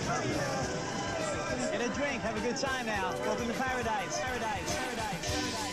Get a drink, have a good time now. Welcome to paradise. Paradise. Paradise. Paradise.